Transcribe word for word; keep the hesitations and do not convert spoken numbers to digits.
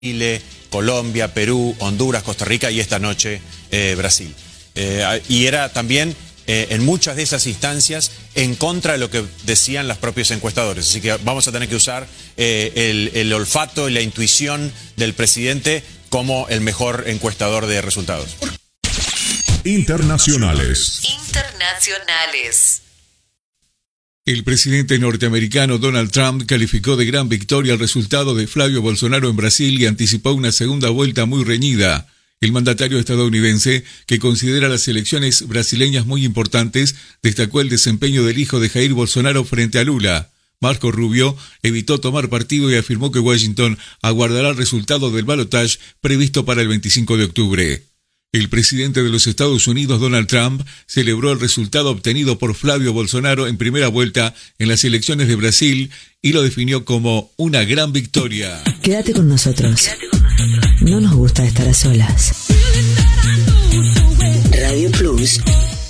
Chile, Colombia, Perú, Honduras, Costa Rica y esta noche eh, Brasil. Eh, y era también eh, en muchas de esas instancias en contra de lo que decían los propios encuestadores. Así que vamos a tener que usar eh, el, el olfato y la intuición del presidente como el mejor encuestador de resultados. Internacionales. Internacionales. El presidente norteamericano Donald Trump calificó de gran victoria el resultado de Flavio Bolsonaro en Brasil y anticipó una segunda vuelta muy reñida. El mandatario estadounidense, que considera las elecciones brasileñas muy importantes, destacó el desempeño del hijo de Jair Bolsonaro frente a Lula. Marco Rubio evitó tomar partido y afirmó que Washington aguardará el resultado del balotaje previsto para el veinticinco de octubre. El presidente de los Estados Unidos, Donald Trump, celebró el resultado obtenido por Flavio Bolsonaro en primera vuelta en las elecciones de Brasil y lo definió como una gran victoria. Quédate con nosotros. Quédate con nosotros. No nos gusta estar a solas. Radio Plus